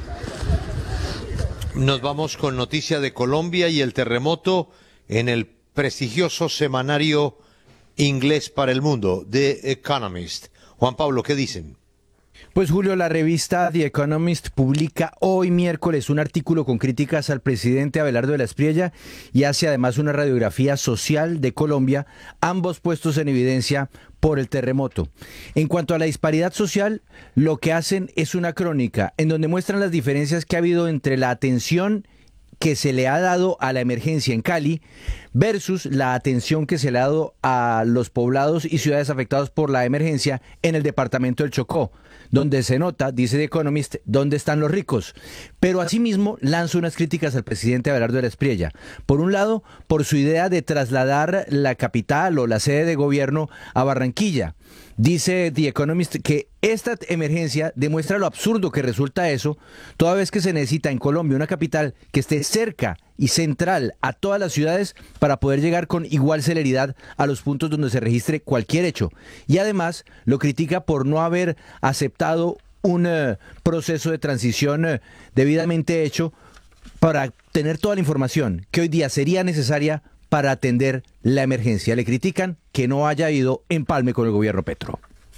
Nos vamos con noticia de Colombia y el terremoto en el prestigioso semanario inglés para el mundo, The Economist. Juan Pablo, ¿qué dicen? Pues Julio, la revista The Economist publica hoy miércoles un artículo con críticas al presidente Abelardo de la Espriella y hace además una radiografía social de Colombia, ambos puestos en evidencia por el terremoto. En cuanto a la disparidad social, lo que hacen es una crónica en donde muestran las diferencias que ha habido entre la atención que se le ha dado a la emergencia en Cali versus la atención que se le ha dado a los poblados y ciudades afectados por la emergencia en el departamento del Chocó, donde se nota, dice The Economist, dónde están los ricos. Pero asimismo lanza unas críticas al presidente Abelardo de la Espriella. Por un lado, por su idea de trasladar la capital o la sede de gobierno a Barranquilla. Dice The Economist que esta emergencia demuestra lo absurdo que resulta eso, toda vez que se necesita en Colombia una capital que esté cerca y central a todas las ciudades para poder llegar con igual celeridad a los puntos donde se registre cualquier hecho. Y además lo critica por no haber aceptado un proceso de transición debidamente hecho para tener toda la información que hoy día sería necesaria para atender la emergencia. Le critican que no haya ido empalme con el gobierno Petro.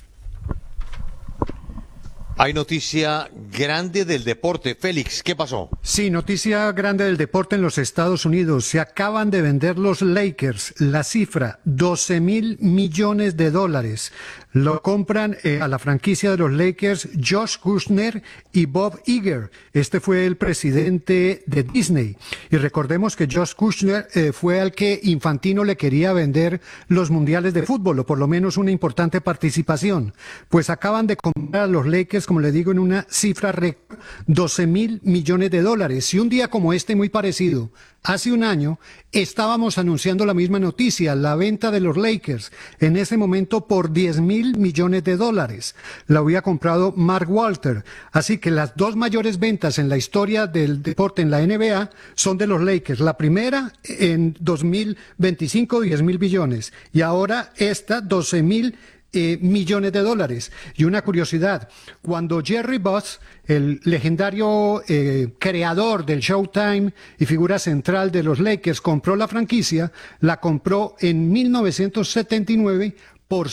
Hay noticia grande del deporte. Félix, ¿qué pasó? Sí, noticia grande del deporte en los Estados Unidos. Se acaban de vender los Lakers. La cifra, $12,000 millones. Lo compran a la franquicia de los Lakers Josh Kushner y Bob Iger. Este fue el presidente de Disney. Y recordemos que Josh Kushner fue al que Infantino le quería vender los mundiales de fútbol, o por lo menos una importante participación. Pues acaban de comprar a los Lakers, como le digo, en una cifra récord, $12,000 millones. Y un día como este, muy parecido, hace un año, estábamos anunciando la misma noticia, la venta de los Lakers, en ese momento por $10,000 millones. La había comprado Mark Walter. Así que las dos mayores ventas en la historia del deporte en la NBA son de los Lakers. La primera en 2025, $10,000 millones. Y ahora esta, $12,000 millones. Y una curiosidad, cuando Jerry Buss, el legendario creador del Showtime y figura central de los Lakers, compró la franquicia, la compró en 1979 por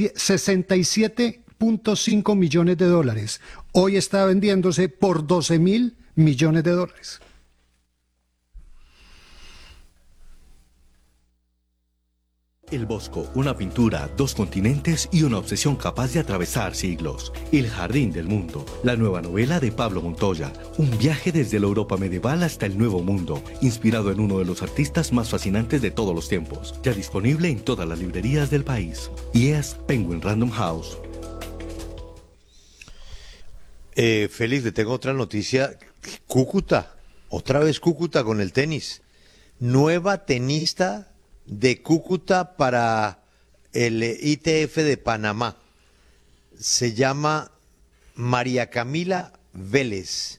$67.5 millones. Hoy está vendiéndose por $12,000 millones. El Bosco, una pintura, 2 continentes y una obsesión capaz de atravesar siglos. El Jardín del Mundo, la nueva novela de Pablo Montoya. Un viaje desde la Europa medieval hasta el Nuevo Mundo, inspirado en uno de los artistas más fascinantes de todos los tiempos. Ya disponible en todas las librerías del país. Y es Penguin Random House. Félix, le tengo otra noticia. Cúcuta, otra vez Cúcuta con el tenis. Nueva tenista de Cúcuta para el ITF de Panamá. Se llama María Camila Vélez.